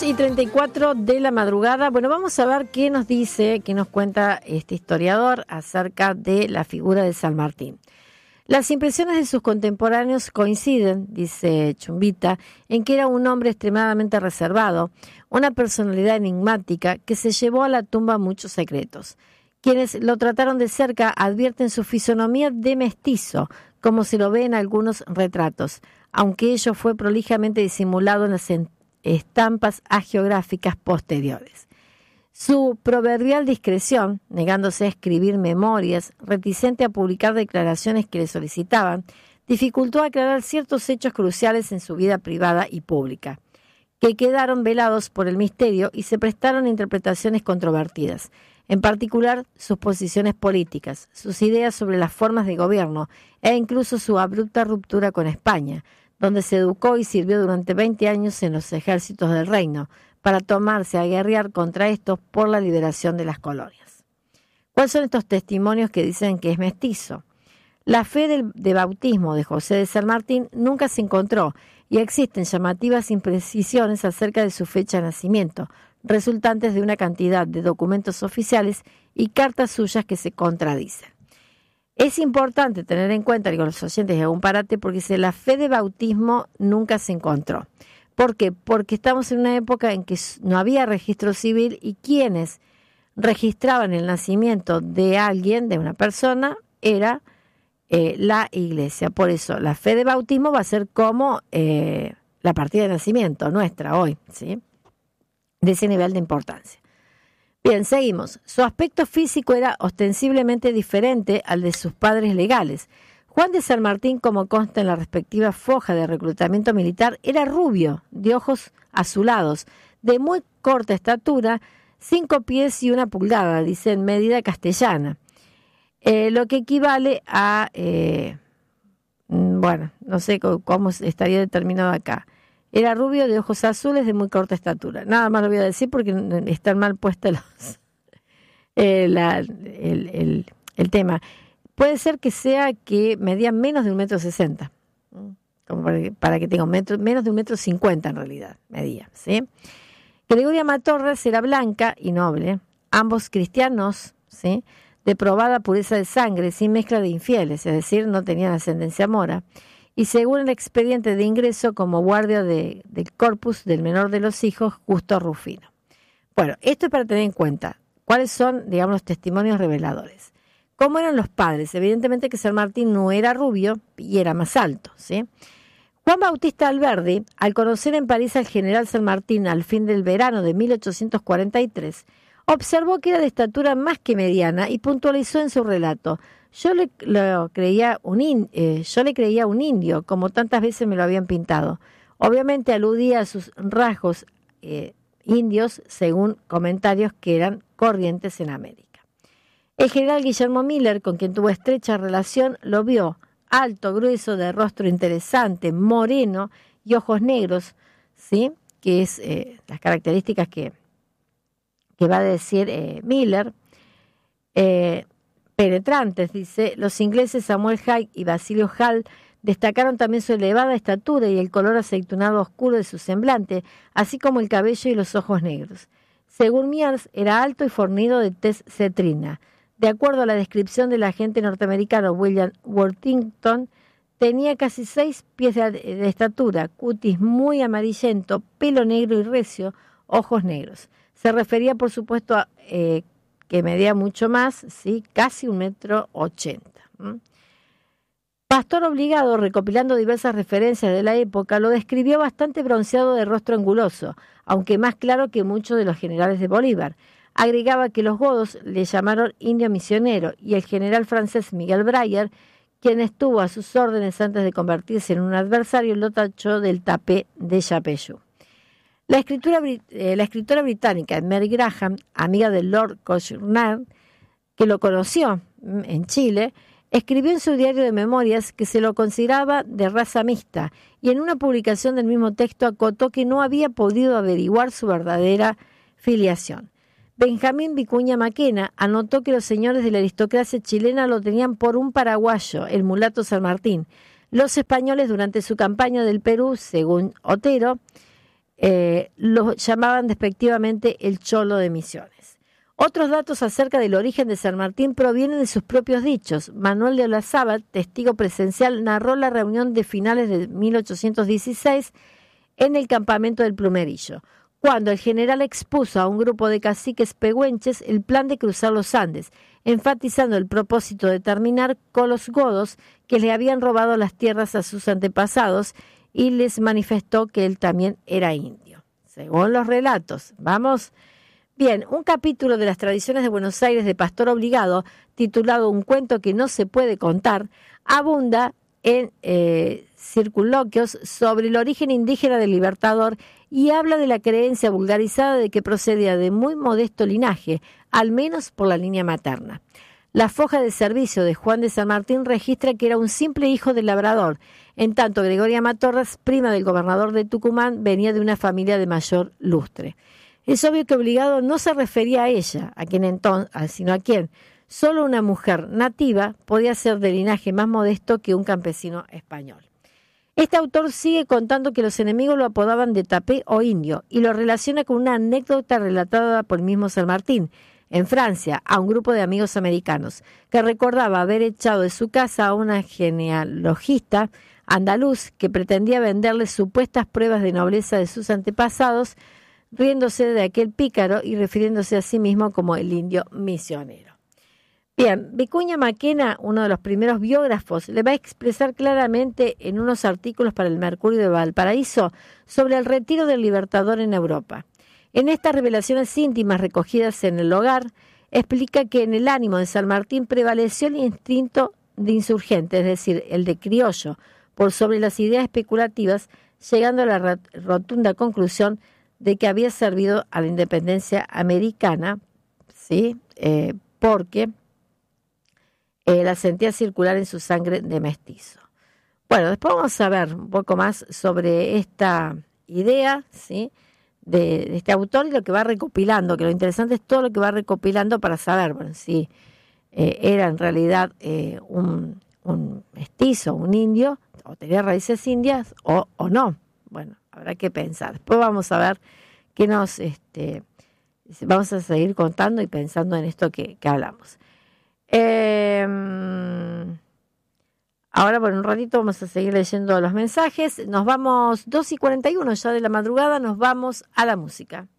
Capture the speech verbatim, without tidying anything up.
y treinta y cuatro de la madrugada. Bueno, vamos a ver qué nos dice, qué nos cuenta este historiador acerca de la figura de San Martín. Las impresiones de sus contemporáneos coinciden, dice Chumbita, en que era un hombre extremadamente reservado, una personalidad enigmática que se llevó a la tumba muchos secretos. Quienes lo trataron de cerca advierten su fisonomía de mestizo, como se lo ve en algunos retratos, aunque ello fue prolijamente disimulado en las estampas hagiográficas posteriores. Su proverbial discreción, negándose a escribir memorias, reticente a publicar declaraciones que le solicitaban, dificultó aclarar ciertos hechos cruciales en su vida privada y pública, que quedaron velados por el misterio y se prestaron a interpretaciones controvertidas, en particular sus posiciones políticas, sus ideas sobre las formas de gobierno e incluso su abrupta ruptura con España, donde se educó y sirvió durante veinte años en los ejércitos del reino, para tomarse a guerrear contra estos por la liberación de las colonias. ¿Cuáles son estos testimonios que dicen que es mestizo? La fe del, de bautismo de José de San Martín nunca se encontró y existen llamativas imprecisiones acerca de su fecha de nacimiento, resultantes de una cantidad de documentos oficiales y cartas suyas que se contradicen. Es importante tener en cuenta, digo, los oyentes, hago un parate, porque dice, la fe de bautismo nunca se encontró. ¿Por qué? Porque estamos en una época en que no había registro civil y quienes registraban el nacimiento de alguien, de una persona, era eh, la iglesia. Por eso, la fe de bautismo va a ser como eh, la partida de nacimiento nuestra hoy, ¿sí? De ese nivel de importancia. Bien, seguimos. Su aspecto físico era ostensiblemente diferente al de sus padres legales. Juan de San Martín, como consta en la respectiva foja de reclutamiento militar, era rubio, de ojos azulados, de muy corta estatura, cinco pies y una pulgada, dice en medida castellana, eh, lo que equivale a, eh, bueno, no sé cómo estaría determinado acá. Era rubio, de ojos azules, de muy corta estatura. Nada más lo voy a decir porque están mal puestos los, eh, la, el, el, el tema. Puede ser que sea que medía menos de un metro sesenta, como para que, para que tenga un metro, menos de un metro cincuenta en realidad, medía, ¿sí? Gregoria Matorras era blanca y noble, ambos cristianos, ¿sí? De probada pureza de sangre, sin mezcla de infieles, es decir, no tenían ascendencia mora. Y según el expediente de ingreso como guardia de, del corpus del menor de los hijos, Justo Rufino. Bueno, esto es para tener en cuenta cuáles son, digamos, los testimonios reveladores. ¿Cómo eran los padres? Evidentemente que San Martín no era rubio y era más alto, ¿sí? Juan Bautista Alberdi, al conocer en París al general San Martín al fin del verano de mil ochocientos cuarenta y tres, observó que era de estatura más que mediana y puntualizó en su relato: Yo le, lo creía un in, eh, yo le creía un indio, como tantas veces me lo habían pintado. Obviamente aludía a sus rasgos eh, indios, según comentarios que eran corrientes en América. El general Guillermo Miller, con quien tuvo estrecha relación, lo vio alto, grueso, de rostro interesante, moreno y ojos negros, ¿sí? Que es eh, las características que, que va a decir eh, Miller. Eh, penetrantes, dice. Los ingleses Samuel Haig y Basilio Hall destacaron también su elevada estatura y el color aceitunado oscuro de su semblante, así como el cabello y los ojos negros. Según Miers, era alto y fornido de tez cetrina. De acuerdo a la descripción del agente norteamericano William Worthington, tenía casi seis pies de, de estatura, cutis muy amarillento, pelo negro y recio, ojos negros. Se refería, por supuesto, a eh, que medía mucho más, ¿sí? Casi un metro ochenta. ¿Mm? Pastor Obligado, recopilando diversas referencias de la época, lo describió bastante bronceado, de rostro anguloso, aunque más claro que muchos de los generales de Bolívar. Agregaba que los godos le llamaron indio misionero y el general francés Miguel Brayer, quien estuvo a sus órdenes antes de convertirse en un adversario, lo tachó del tapé de Yapeyú. La, escritura, eh, la escritora británica Mary Graham, amiga de Lord Cochrane, que lo conoció en Chile, escribió en su diario de memorias que se lo consideraba de raza mixta y en una publicación del mismo texto acotó que no había podido averiguar su verdadera filiación. Benjamín Vicuña Maquena anotó que los señores de la aristocracia chilena lo tenían por un paraguayo, el mulato San Martín. Los españoles, durante su campaña del Perú, según Otero, eh, lo llamaban despectivamente el Cholo de Misiones. Otros datos acerca del origen de San Martín provienen de sus propios dichos. Manuel de Olazábal, testigo presencial, narró la reunión de finales de mil ochocientos dieciséis en el campamento del Plumerillo, cuando el general expuso a un grupo de caciques pehuenches el plan de cruzar los Andes, enfatizando el propósito de terminar con los godos que le habían robado las tierras a sus antepasados, y les manifestó que él también era indio. Según los relatos, vamos... Bien, un capítulo de las tradiciones de Buenos Aires de Pastor Obligado, titulado Un cuento que no se puede contar, abunda en eh, circunloquios sobre el origen indígena del Libertador y habla de la creencia vulgarizada de que procedía de muy modesto linaje, al menos por la línea materna. La foja de servicio de Juan de San Martín registra que era un simple hijo del labrador, en tanto Gregoria Matorras, prima del gobernador de Tucumán, venía de una familia de mayor lustre. Es obvio que Obligado no se refería a ella, a quien entonces, sino a quien. Solo una mujer nativa podía ser de linaje más modesto que un campesino español. Este autor sigue contando que los enemigos lo apodaban de tapé o indio y lo relaciona con una anécdota relatada por el mismo San Martín, en Francia, a un grupo de amigos americanos, que recordaba haber echado de su casa a una genealogista andaluz que pretendía venderle supuestas pruebas de nobleza de sus antepasados, riéndose de aquel pícaro y refiriéndose a sí mismo como el indio misionero. Bien, Vicuña Maquena, uno de los primeros biógrafos, le va a expresar claramente en unos artículos para el Mercurio de Valparaíso sobre el retiro del Libertador en Europa. En estas revelaciones íntimas recogidas en el hogar, explica que en el ánimo de San Martín prevaleció el instinto de insurgente, es decir, el de criollo, por sobre las ideas especulativas, llegando a la rotunda conclusión de que había servido a la independencia americana, ¿sí? eh, porque eh, la sentía circular en su sangre de mestizo. Bueno, después vamos a ver un poco más sobre esta idea, ¿sí? de, de este autor y lo que va recopilando, que lo interesante es todo lo que va recopilando para saber, bueno, si eh, era en realidad eh, un, un mestizo, un indio, o tenía raíces indias o, o no. Bueno, habrá que pensar. Después vamos a ver qué nos, este, vamos a seguir contando y pensando en esto que, que hablamos. Eh, ahora, por un ratito vamos a seguir leyendo los mensajes. Nos vamos, dos y cuarenta y uno ya de la madrugada, nos vamos a la música.